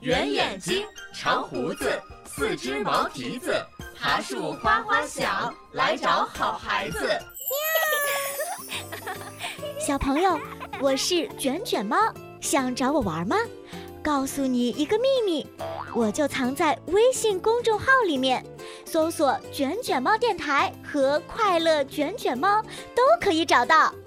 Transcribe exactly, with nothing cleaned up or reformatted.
圆眼睛，长胡子，四只毛蹄子，爬树花花小，来找好孩子。 小朋友，我是卷卷猫，想找我玩吗？告诉你一个秘密，我就藏在微信公众号里面，搜索卷卷猫电台和快乐卷卷猫都可以找到。